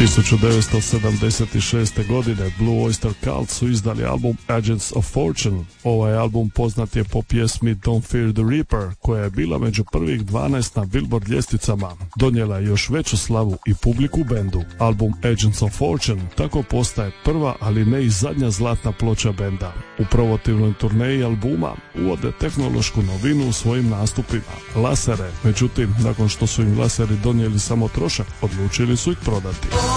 1976. godine Blue Oyster Cult su izdali album Agents of Fortune. Ovaj album poznat je po pjesmi Don't Fear the Reaper, koja je bila među prvih 12 na Billboard ljestvicama. Donijela je još veću slavu i publiku bendu. Album Agents of Fortune tako postaje prva, ali ne i zadnja zlatna ploča benda. U promotivnoj turneji albuma uvode tehnološku novinu u svojim nastupima, lasere. Međutim, nakon što su im laseri donijeli samo trošak, odlučili su ih prodati.